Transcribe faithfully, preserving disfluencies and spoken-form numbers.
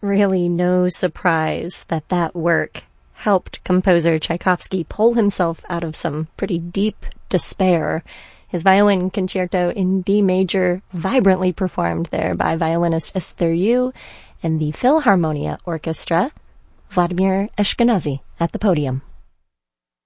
really no surprise that that work helped composer Tchaikovsky pull himself out of some pretty deep despair. His violin concerto in D major, vibrantly performed there by violinist Esther Yu and the Philharmonia Orchestra, Vladimir Ashkenazy at the podium.